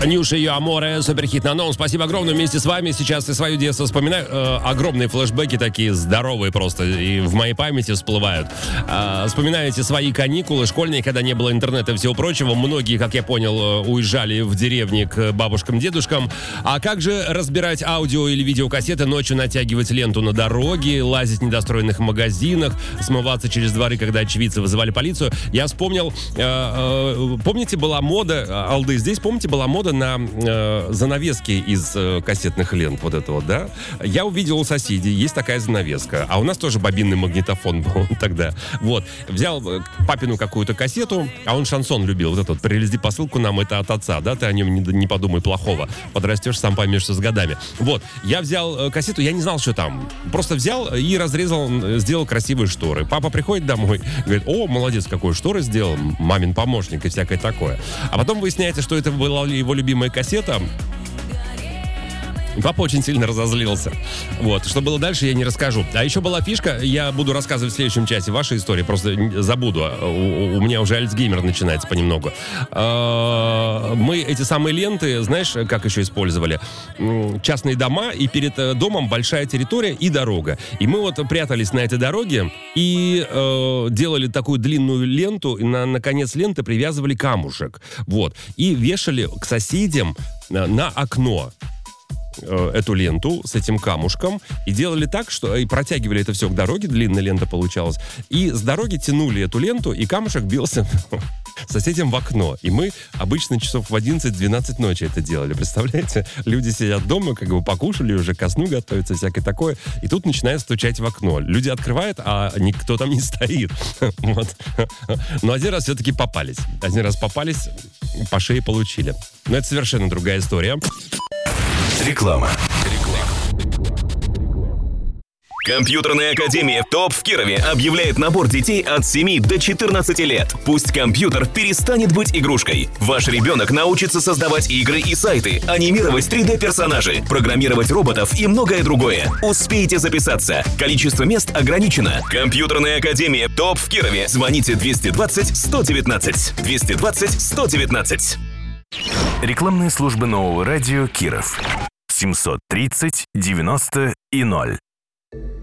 Нюша и Аморе, суперхит на новом. Спасибо огромное, вместе с вами сейчас и свое детство вспоминаю. Огромные флешбеки такие здоровые просто и в моей памяти всплывают. Вспоминаете свои каникулы школьные, когда не было интернета и всего прочего. Многие, как я понял, уезжали в деревни к бабушкам, дедушкам. А как же разбирать аудио или видеокассеты, ночью натягивать ленту на дороге, лазить в недостроенных магазинах, смываться через дворы, когда очевидцы вызывали полицию? Я вспомнил, помните, была мода, Алды, здесь, помните, была мода на занавески из кассетных лент, вот это вот, да? Я увидел у соседей, есть такая занавеска, а у нас тоже бобинный магнитофон был тогда. Вот, взял папину какую-то кассету, а он шансон любил, вот это вот, привези посылку нам, это от отца, да, ты о нем не подумай плохого, подрастешь, сам поймешь, что с годами. Вот, я взял кассету, я не знал, что там, просто взял и разрезал, сделал красивые шторы. Папа приходит домой, говорит: о, молодец, какой шторы сделал, мамин помощник и всякое такое. А потом выясняется, что это была его любимая кассета. Папа очень сильно разозлился. Вот. Что было дальше, я не расскажу. А еще была фишка, я буду рассказывать в следующем часе вашей истории, просто забуду. У меня уже альцгеймер начинается понемногу. Мы эти самые ленты, знаешь, как еще использовали? Частные дома, и перед домом большая территория и дорога. И мы вот прятались на этой дороге и делали такую длинную ленту, и на конец ленты привязывали камушек. Вот. И вешали к соседям на окно эту ленту с этим камушком и делали так, что и протягивали это все к дороге, длинная лента получалась, и с дороги тянули эту ленту, и камушек бился соседям в окно. И мы обычно часов в 11-12 ночи это делали. Представляете? Люди сидят дома, как бы покушали, уже ко сну готовятся, всякое такое, и тут начинают стучать в окно. Люди открывают, а никто там не стоит. Вот. Но один раз все-таки попались. Один раз попались, по шее получили. Но это совершенно другая история. Реклама. Компьютерная академия ТОП в Кирове объявляет набор детей от 7 до 14 лет. Пусть компьютер перестанет быть игрушкой. Ваш ребенок научится создавать игры и сайты, анимировать 3D-персонажей, программировать роботов и многое другое. Успейте записаться. Количество мест ограничено. Компьютерная академия ТОП в Кирове. Звоните 220-119. 220-119. Рекламные службы нового радио Киров. 730 90 и 0.